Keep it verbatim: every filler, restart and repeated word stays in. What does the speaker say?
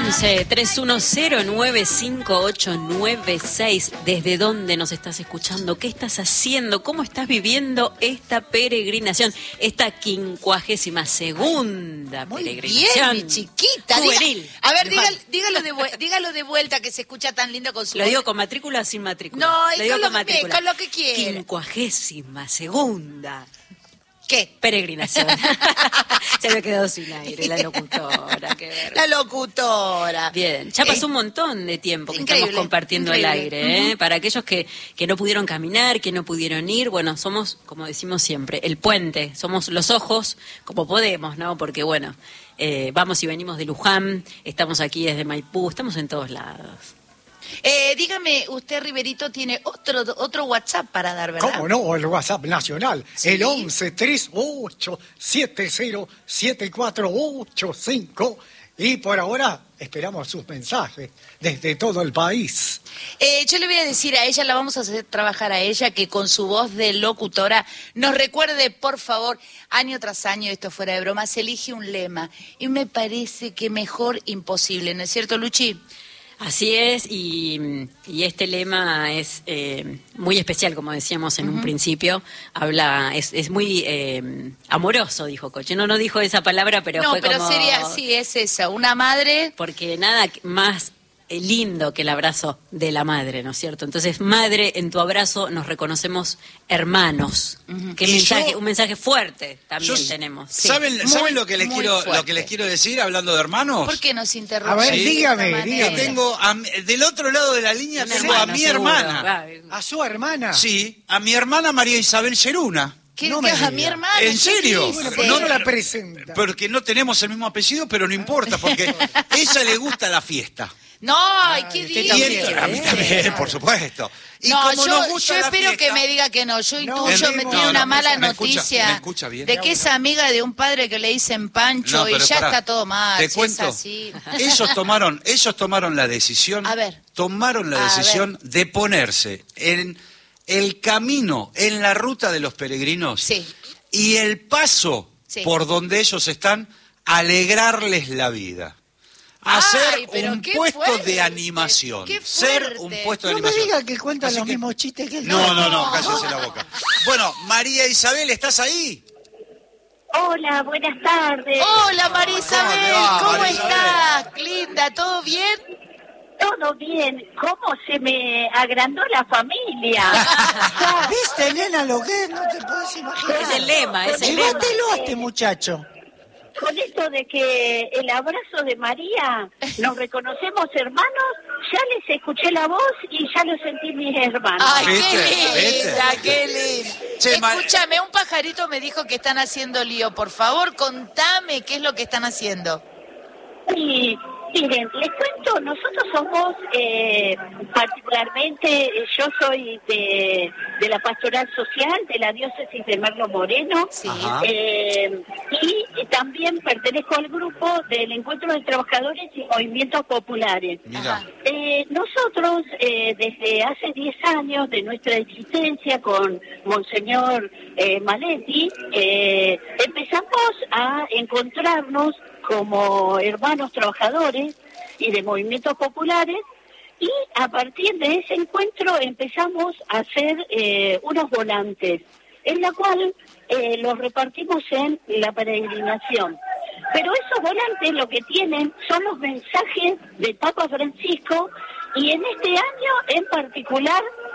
once, tres uno cero, nueve cinco ocho nueve seis. ¿Desde dónde nos estás escuchando? ¿Qué estás haciendo? ¿Cómo estás viviendo esta peregrinación? Esta quincuagésima segunda Muy peregrinación. bien, mi chiquita. Juvenil. Diga, a ver, dígalo, dígalo, de vu- dígalo de vuelta, que se escucha tan lindo con su ¿Lo voz. digo con matrícula o sin matrícula? No, y lo digo con con lo que- matrícula. con lo que quiera. Quincuagésima segunda ¿Qué? peregrinación. Se me quedó sin aire la locutora. Qué vergüenza. La locutora. Bien, ya pasó Eh, un montón de tiempo que increíble, estamos compartiendo increíble. el aire, ¿eh? Ujú. Para aquellos que, que no pudieron caminar, que no pudieron ir, bueno, somos, como decimos siempre, el puente, somos los ojos, como podemos, ¿no? Porque, bueno, eh, vamos y venimos de Luján, estamos aquí desde Maipú, estamos en todos lados. Eh, dígame, usted, Riverito, tiene otro otro WhatsApp para dar, ¿verdad? ¿Cómo no? El WhatsApp nacional. Sí. El once, treinta y ocho, setenta, setenta y cuatro, ochenta y cinco. Y por ahora esperamos sus mensajes desde todo el país. Eh, yo le voy a decir a ella, la vamos a hacer trabajar a ella, que con su voz de locutora nos recuerde, por favor, año tras año, esto fuera de broma, se elige un lema. Y me parece que mejor imposible, ¿no es cierto, Luchi? Así es, y, y este lema es eh, muy especial, como decíamos en uh-huh. un principio. Habla, es, es muy eh, amoroso, dijo Coche. No, no dijo esa palabra, pero no, fue pero como... sería, sí, es esa, una madre... Porque nada más eh, lindo que el abrazo de la madre, ¿no es cierto? Entonces, madre, en tu abrazo nos reconocemos hermanos. Uh-huh. Qué mensaje, yo, un mensaje fuerte también yo, tenemos. Sí. ¿Saben, muy, ¿saben lo que les quiero fuerte. lo que les quiero decir hablando de hermanos? ¿Por qué nos interrumpe? A ver, sí. dígame, dígame. Que tengo a, del otro lado de la línea Un tengo hermano, a mi seguro. hermana. ¿A su hermana? Sí, a mi hermana María Isabel Yeruna. ¿Qué, no qué, me a mi diga. hermana? ¿En serio? Bueno, Sí. ¿por qué no la presenta? Porque no tenemos el mismo apellido, pero no importa, porque a ella le gusta la fiesta. No, ay, qué usted dice. Y también, entonces- a mí también, por supuesto. Y No, como yo, nos gusta yo la espero fiesta, que me diga que no. Yo No, intuyo, en me vivo. tiene No, una no, mala me escucha, noticia me escucha bien. de que es amiga de un padre que le dicen Pancho No, pero y ya pará, está todo mal. Te si cuento, es así. ellos tomaron, ellos tomaron la decisión, A ver. tomaron la A decisión de ponerse en el camino, en la ruta de los peregrinos, Sí. y el paso Sí. por donde ellos están, alegrarles la vida. Ay, Hacer pero un qué puesto fuerte, de animación. qué Ser fuerte. un puesto de No me animación. diga que cuentan Así los que- mismos chistes que él. No, no, no, cállese la boca. Bueno, María Isabel, ¿estás ahí? Hola, buenas tardes. Hola, María Isabel, te va, ¿cómo María estás? Linda, ¿todo bien? ¿Todo bien? ¿Cómo se me agrandó la familia? Ya, ¿Viste, nena, lo que es? No te puedes imaginar. Es el lema, es el lema. Llévatelo a este muchacho. con esto de que el abrazo de María, nos reconocemos hermanos, ya les escuché la voz y ya lo sentí mis hermanos. Ay, ¿Viste? qué ¿Viste? linda, qué linda. Che, Mar- Escúchame, un pajarito me dijo que están haciendo lío. Por favor, contame qué es lo que están haciendo. Y miren, les cuento, nosotros somos, eh, particularmente, yo soy de, de la pastoral social de la diócesis de Merlo Moreno, Sí. Ajá. eh, y también pertenezco al grupo del Encuentro de Trabajadores y Movimientos Populares. Mira. Eh, nosotros, eh, desde hace diez años de nuestra existencia con Monseñor eh, Maletti, eh, empezamos a encontrarnos como hermanos trabajadores y de movimientos populares, y a partir de ese encuentro empezamos a hacer eh, unos volantes, en la cual eh, los repartimos en la peregrinación. Pero esos volantes lo que tienen son los mensajes de Papa Francisco, y en este año en particular